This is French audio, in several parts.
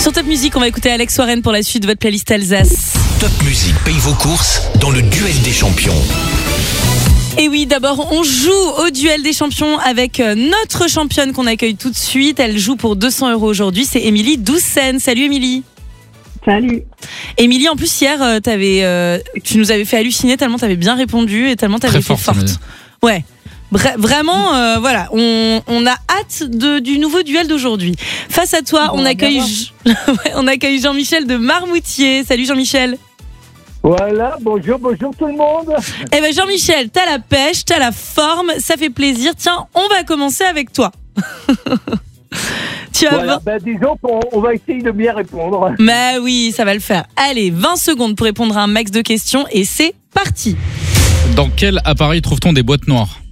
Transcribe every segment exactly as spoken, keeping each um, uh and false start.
Sur Top Music, on va écouter Alex Warren pour la suite de votre playlist Alsace. Top Music paye vos courses dans le duel des champions. Et oui, d'abord, on joue au duel des champions avec notre championne qu'on accueille tout de suite. Elle joue pour deux cents euros aujourd'hui. C'est Émilie Doucen. Salut Émilie. Salut. Émilie, en plus hier, euh, t'avais, euh, tu nous avais fait halluciner tellement t'avais bien répondu et tellement t'avais été forte. forte. Ouais. Bra- vraiment, euh, voilà, on, on a hâte de, du nouveau duel d'aujourd'hui. Face à toi, Bon, on accueille, bien ouais, on accueille Jean-Michel de Marmoutier. Salut Jean-Michel. Voilà, bonjour, bonjour tout le monde. Eh ben Jean-Michel, t'as la pêche, t'as la forme, ça fait plaisir. Tiens, on va commencer avec toi. Tu as Voilà, vingt... ben disons qu'on on va essayer de bien répondre. Mais oui, ça va le faire. Allez, vingt secondes pour répondre à un max de questions et c'est parti. Dans quel appareil trouve-t-on des boîtes noires?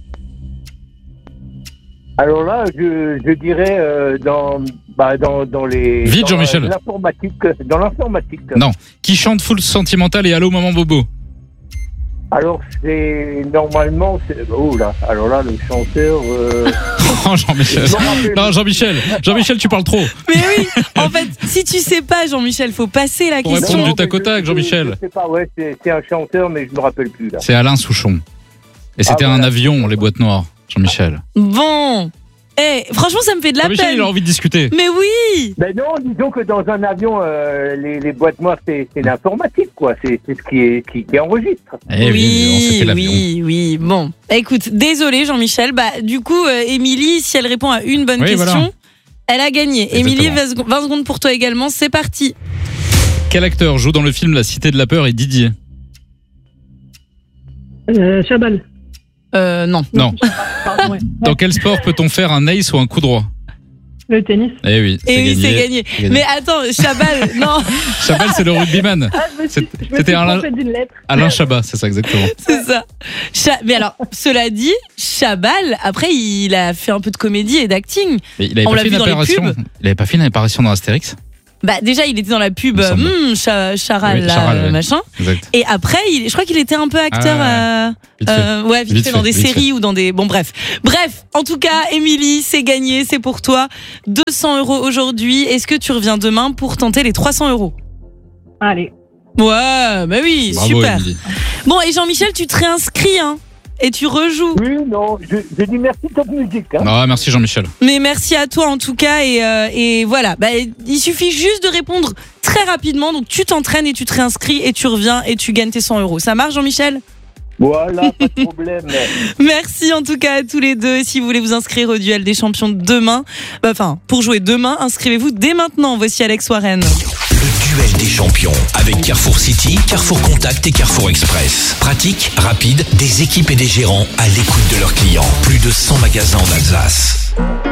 Alors là, je, je dirais euh, dans, bah, dans, dans les... Vite, dans, Jean-Michel. euh, l'informatique, dans l'informatique. Non. Qui chante Full Sentimental et Allô Maman Bobo? Alors c'est normalement... C'est, oh là, alors là, le chanteur... Euh, Oh Jean-Michel. je m'en rappelle. Non Jean-Michel. Jean-Michel, tu parles trop. Mais oui, en fait, si tu sais pas, Jean-Michel, faut passer la Faut question. répondre du mais tac au je- tac, je- Jean-Michel. Je sais pas, ouais, c'est, c'est un chanteur, mais je me rappelle plus là. C'est Alain Souchon. Et c'était Ah, un voilà. avion, les boîtes noires, Jean-Michel. Bon, eh, franchement, ça me fait de la Jean-Michel, peine. il a envie de discuter. Mais oui. Ben non, disons que dans un avion, euh, les, les boîtes noires, c'est, c'est l'informatique, quoi. C'est, c'est ce qui, est, qui, qui enregistre. Eh oui, c'était oui, l'avion. oui, oui. Bon, écoute, désolé Jean-Michel. Bah, du coup, euh, Émilie, si elle répond à une bonne Oui, question, voilà. elle a gagné. Exactement. Émilie, vingt secondes- vingt secondes pour toi également. C'est parti. Quel acteur joue dans le film La Cité de la Peur et Didier? Euh, Chabal. Euh, non. Non. Pardon, ouais. Dans quel sport peut-on faire un ace ou un coup droit? Le tennis. Eh oui, c'est Et oui, gagné. c'est gagné. C'est gagné. Mais attends, Chabal, non, Chabal, c'est le rugbyman. Ah, je me suis, C'est- je me c'était suis un- trompée d'une lettre. Alain Chabat, c'est ça exactement. c'est ça. Cha- Mais alors, cela dit, Chabal, après, il a fait un peu de comédie et d'acting. Mais il avait On pas l'a fait une vu dans les apparition. pubs. Il avait pas fait une apparition dans Astérix? Bah, déjà, il était dans la pub, Il me semble. hum, Cha- Charal, Oui, là, Charal, euh, ouais. machin. Exact. Et après, il, je crois qu'il était un peu acteur, Ah, euh, Vite fait. euh, ouais, vite, Vite fait, dans fait, des vite séries ou dans des. Bon, bref. Bref, en tout cas, Émilie, c'est gagné, c'est pour toi. deux cents euros aujourd'hui. Est-ce que tu reviens demain pour tenter les trois cents euros? Allez. Ouais, bah oui, Bravo, super. Émilie. Bon, et Jean-Michel, tu te réinscris, hein, et tu rejoues. Oui, non, je, je dis merci Top Music. Hein. Ah, merci Jean-Michel. Mais merci à toi en tout cas et, euh, et voilà, bah, il suffit juste de répondre très rapidement, donc tu t'entraînes et tu te réinscris et tu reviens et tu gagnes tes cent euros. Ça marche Jean-Michel? Voilà, pas de problème. Merci en tout cas à tous les deux. Et si vous voulez vous inscrire au duel des champions de demain, bah, enfin pour jouer demain, inscrivez-vous dès maintenant. Voici Alex Warren. Le duel des champions avec Carrefour City, Carrefour Contact et Carrefour Express. Pratique, rapide, des équipes et des gérants à l'écoute de leurs clients. Plus de cent magasins en Alsace.